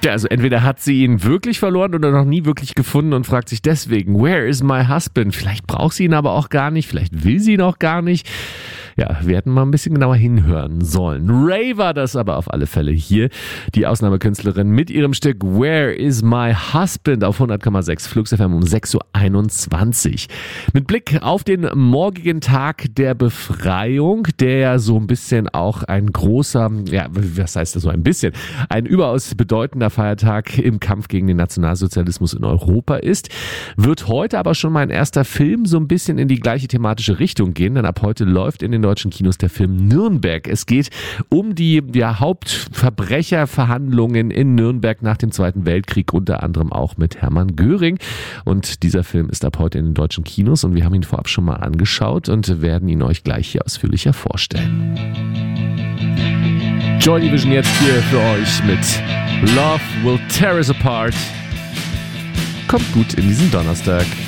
Ja, also entweder hat sie ihn wirklich verloren oder noch nie wirklich gefunden und fragt sich deswegen, where is my husband? Vielleicht braucht sie ihn aber auch gar nicht, vielleicht will sie ihn auch gar nicht. Ja, wir hätten mal ein bisschen genauer hinhören sollen. Ray war das aber auf alle Fälle hier. Die Ausnahmekünstlerin mit ihrem Stück Where is my husband auf 100,6 Flux FM um 6.21 Uhr. Mit Blick auf den morgigen Tag der Befreiung, der ja so ein bisschen auch ein großer, ja, was heißt das so ein bisschen, ein überaus bedeutender Feiertag im Kampf gegen den Nationalsozialismus in Europa ist, wird heute aber schon mal ein erster Film so ein bisschen in die gleiche thematische Richtung gehen, denn ab heute läuft in den deutschen Kinos der Film Nürnberg. Es geht um die Hauptverbrecherverhandlungen in Nürnberg nach dem Zweiten Weltkrieg, unter anderem auch mit Hermann Göring. Und dieser Film ist ab heute in den deutschen Kinos und wir haben ihn vorab schon mal angeschaut und werden ihn euch gleich hier ausführlicher vorstellen. Joy Division jetzt hier für euch mit Love Will Tear Us Apart. Kommt gut in diesen Donnerstag.